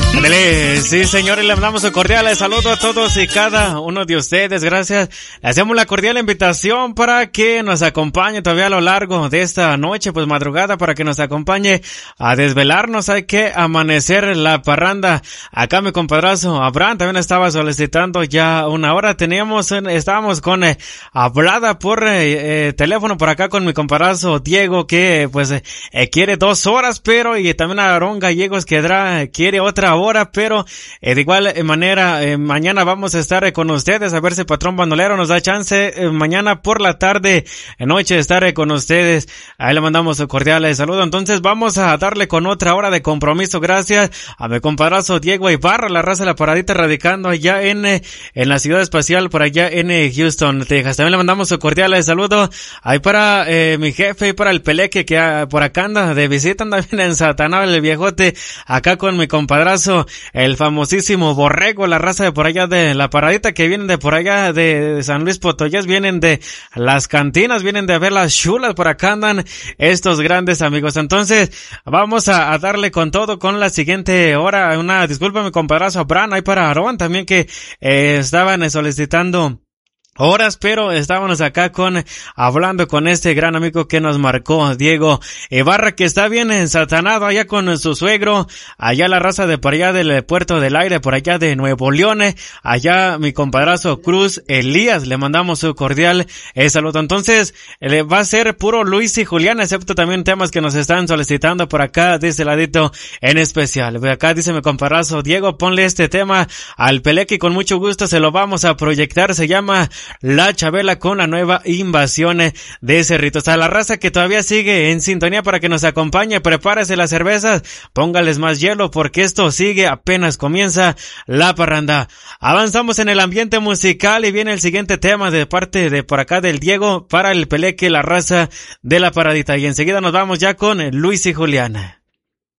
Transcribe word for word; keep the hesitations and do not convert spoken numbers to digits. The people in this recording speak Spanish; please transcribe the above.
Dele, sí, señores, le mandamos un cordial saludo a todos y cada uno de ustedes. Gracias. Le hacemos la cordial invitación para que nos acompañe todavía a lo largo de esta noche, pues madrugada, para que nos acompañe a desvelarnos. Hay que amanecer la parranda. Acá mi compadrazo Abraham también estaba solicitando ya una hora. Teníamos, estábamos con eh, hablada por eh, eh, teléfono por acá con mi compadrazo Diego, que pues eh, quiere dos horas, pero y también a Aarón Gallegos que quiere otra hora. Pero eh, de igual manera eh, mañana vamos a estar eh, con ustedes, a ver si el patrón bandolero nos da chance eh, mañana por la tarde, eh, noche estar eh, con ustedes. Ahí le mandamos un cordial eh, saludo. Entonces vamos a darle con otra hora de compromiso. Gracias a mi compadrazo Diego Ibarra, la raza de la paradita, radicando allá en eh, en la ciudad espacial por allá en eh, Houston, Texas. También le mandamos un cordial eh, saludo ahí para eh, mi jefe y para el Peleque que ah, por acá anda de visita, anda bien en Satanás el viejote, acá con mi compadrazo el famosísimo Borrego, la raza de por allá de la paradita, que vienen de por allá de San Luis Potosí, vienen de las cantinas, vienen de ver las chulas, por acá andan estos grandes amigos. Entonces vamos a, a darle con todo con la siguiente hora. Una disculpa mi compadrazo Abraham, ahí para Aarón también que eh, estaban eh, solicitando horas, pero estábamos acá con, hablando con este gran amigo que nos marcó, Diego Ibarra, que está bien ensatanado allá con su suegro, allá la raza de por allá del Puerto del Aire, por allá de Nuevo León, allá mi compadrazo Cruz Elías, le mandamos su cordial eh, saludo. Entonces, eh, va a ser puro Luis y Julián, excepto también temas que nos están solicitando por acá, de este ladito en especial. Acá dice mi compadrazo Diego, ponle este tema al Peleque y con mucho gusto se lo vamos a proyectar. Se llama La Chabela con la nueva invasión de Cerritos. A la raza que todavía sigue en sintonía para que nos acompañe, prepárese las cervezas, póngales más hielo porque esto sigue, apenas comienza la parranda. Avanzamos en el ambiente musical y viene el siguiente tema de parte de por acá del Diego para el Peleque, la raza de la paradita. Y enseguida nos vamos ya con Luis y Juliana.